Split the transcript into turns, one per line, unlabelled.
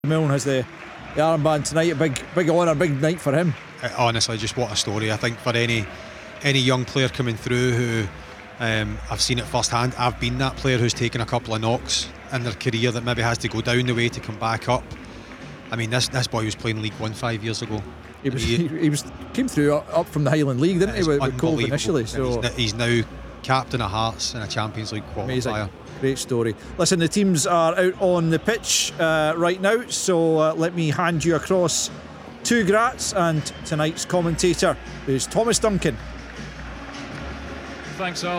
Milne has the armband tonight. A big honour, big night for him.
Honestly, just what a story. I think for any young player coming through who I've seen it firsthand. I've been that player who's taken a couple of knocks in their career that maybe has to go down the way to come back up. I mean, this boy was playing League One 5 years ago.
He came through up from the Highland League, didn't he, with Cove initially? So
he's now captain of Hearts in a Champions League qualifier.
Amazing. Great story. Listen, the teams are out on the pitch right now, so let me hand you across to Graz and tonight's commentator, who's Thomas Duncan.
Thanks, Al.